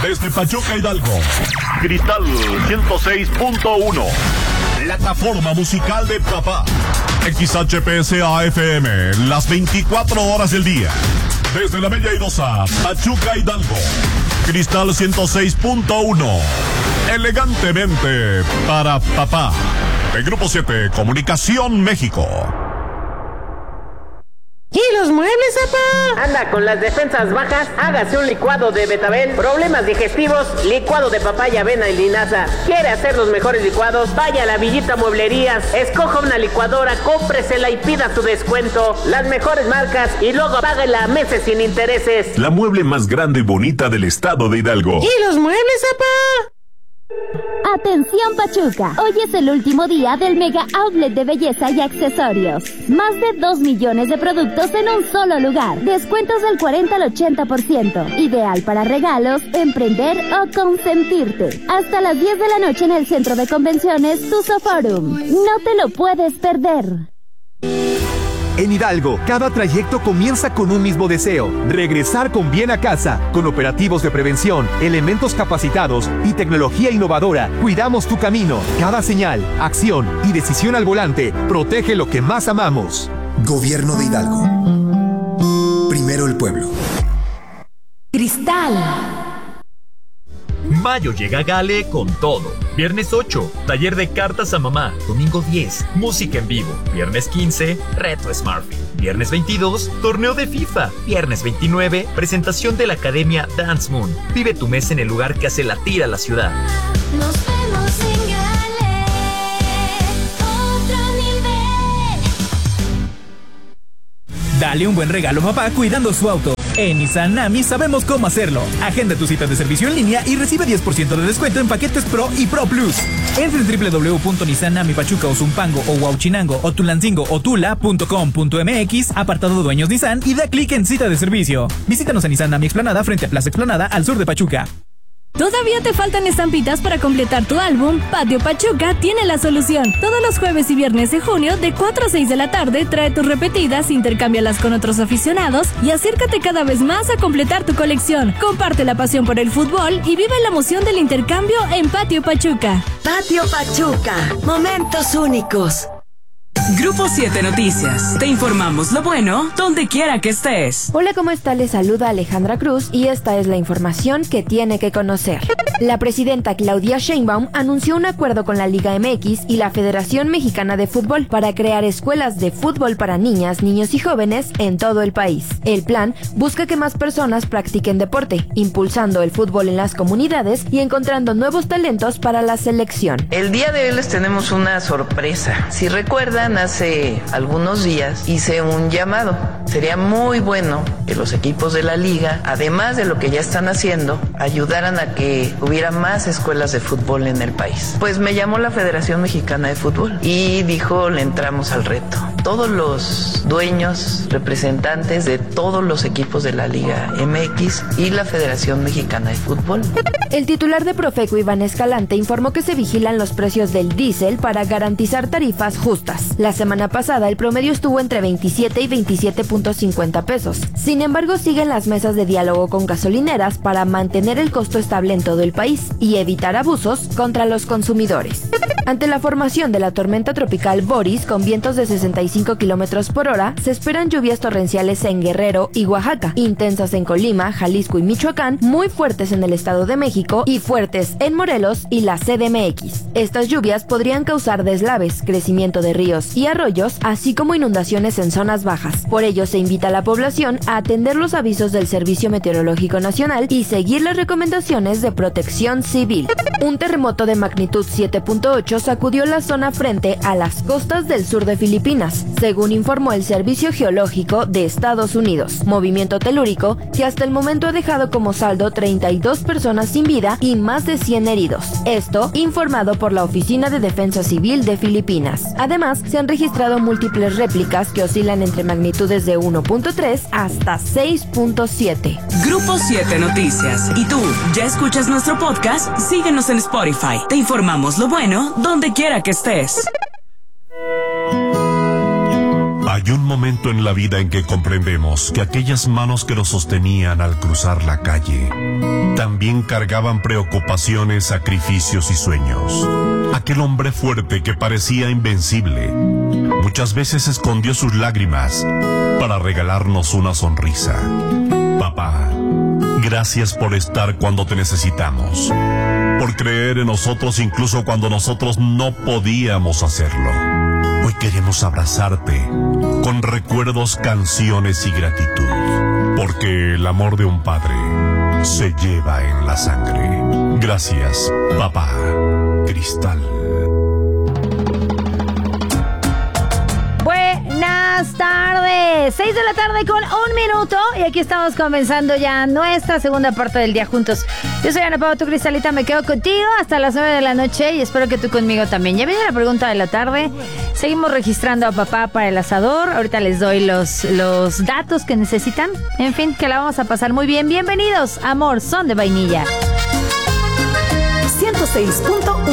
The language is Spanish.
Desde Pachuca, Hidalgo, Cristal 106.1. Plataforma musical de papá. XHPSA-FM, las 24 horas del día. Desde la Bella Airosa, Pachuca, Hidalgo, Cristal 106.1. Elegantemente para papá. El Grupo 7, Comunicación México. ¿Y los muebles, papá? Anda con las defensas bajas, hágase un licuado de betabel. Problemas digestivos, licuado de papaya, avena y linaza. ¿Quiere hacer los mejores licuados? Vaya a la Villita Mueblerías, escoja una licuadora, cómpresela y pida su descuento. Las mejores marcas y luego páguela a meses sin intereses. La mueble más grande y bonita del estado de Hidalgo. ¿Y los muebles, papá? Atención Pachuca, hoy es el último día del Mega Outlet de belleza y accesorios. Más de 2 millones de productos en un solo lugar. Descuentos del 40 al 80%. Ideal para regalos, emprender o consentirte. Hasta las 10 de la noche en el Centro de Convenciones Tuzo Forum. No te lo puedes perder. En Hidalgo, cada trayecto comienza con un mismo deseo: regresar con bien a casa. Con operativos de prevención, elementos capacitados y tecnología innovadora, cuidamos tu camino. Cada señal, acción y decisión al volante protege lo que más amamos. Gobierno de Hidalgo. Primero el pueblo. Cristal. Mayo llega a Gale con todo. Viernes 8, taller de cartas a mamá. Domingo 10, música en vivo. Viernes 15, reto Smartfit. Viernes 22, torneo de FIFA. Viernes 29, presentación de la Academia Dance Moon. Vive tu mes en el lugar que hace latir a la ciudad. Nos vemos en Gale, otro nivel. Dale un buen regalo a papá cuidando su auto. En Nissan Nami sabemos cómo hacerlo. Agenda tu cita de servicio en línea y recibe 10% de descuento en paquetes Pro y Pro Plus. Entra en www.nissannami-pachuca o Zumpango o Huauchinango o Tulancingo o Tula.com.mx, apartado Dueños Nissan, y da clic en cita de servicio. Visítanos en Nissan Nami Explanada frente a Plaza Explanada al sur de Pachuca. ¿Todavía te faltan estampitas para completar tu álbum? Patio Pachuca tiene la solución. Todos los jueves y viernes de junio, de 4 a 6 de la tarde, trae tus repetidas, intercámbialas con otros aficionados y acércate cada vez más a completar tu colección. Comparte la pasión por el fútbol y vive la emoción del intercambio en Patio Pachuca. Patio Pachuca, momentos únicos. Grupo 7 Noticias. Te informamos lo bueno donde quiera que estés. Hola, ¿cómo está? Les saluda Alejandra Cruz y esta es la información que tiene que conocer. La presidenta Claudia Sheinbaum anunció un acuerdo con la Liga MX y la Federación Mexicana de Fútbol para crear escuelas de fútbol para niñas, niños y jóvenes en todo el país. El plan busca que más personas practiquen deporte, impulsando el fútbol en las comunidades y encontrando nuevos talentos para la selección. El día de hoy les tenemos una sorpresa. Si recuerdan, hace algunos días hice un llamado. Sería muy bueno que los equipos de la liga, además de lo que ya están haciendo, ayudaran a que hubiera más escuelas de fútbol en el país. Pues me llamó la Federación Mexicana de Fútbol y dijo, le entramos al reto. Todos los dueños, representantes de todos los equipos de la Liga MX y la Federación Mexicana de Fútbol. El titular de Profeco, Iván Escalante, informó que se vigilan los precios del diésel para garantizar tarifas justas. La semana pasada el promedio estuvo entre 27 y 27.50 pesos. Sin embargo, siguen las mesas de diálogo con gasolineras para mantener el costo estable en todo el país y evitar abusos contra los consumidores. Ante la formación de la tormenta tropical Boris con vientos de 65 kilómetros por hora, se esperan lluvias torrenciales en Guerrero y Oaxaca, intensas en Colima, Jalisco y Michoacán, muy fuertes en el Estado de México y fuertes en Morelos y la CDMX. Estas lluvias podrían causar deslaves, crecimiento de ríos y arroyos, así como inundaciones en zonas bajas. Por ello, se invita a la población a atender los avisos del Servicio Meteorológico Nacional y seguir las recomendaciones de Protección Civil. Un terremoto de magnitud 7.8 sacudió la zona frente a las costas del sur de Filipinas, según informó el Servicio Geológico de Estados Unidos. Movimiento telúrico que hasta el momento ha dejado como saldo 32 personas sin vida y más de 100 heridos. Esto informado por la Oficina de Defensa Civil de Filipinas. Además, se han registrado múltiples réplicas que oscilan entre magnitudes de 1.3 hasta 6.7. Grupo 7 Noticias. ¿Y tú, ya escuchas nuestro podcast? Síguenos en Spotify. Te informamos lo bueno donde quiera que estés. Hay un momento en la vida en que comprendemos que aquellas manos que nos sostenían al cruzar la calle también cargaban preocupaciones, sacrificios y sueños. Aquel hombre fuerte que parecía invencible muchas veces escondió sus lágrimas para regalarnos una sonrisa. Papá, gracias por estar cuando te necesitamos, por creer en nosotros incluso cuando nosotros no podíamos hacerlo. Hoy queremos abrazarte con recuerdos, canciones y gratitud, porque el amor de un padre se lleva en la sangre. Gracias, papá. Cristal. Buenas tardes, 6 de la tarde con 1 minuto y aquí estamos comenzando ya nuestra segunda parte del día juntos. Yo soy Ana Pau, tu Cristalita, me quedo contigo hasta las 9 de la noche y espero que tú conmigo también. Ya viene la pregunta de la tarde, seguimos registrando a papá para el asador, ahorita les doy los datos que necesitan, en fin, que la vamos a pasar muy bien. Bienvenidos, amor, son de vainilla. 106.1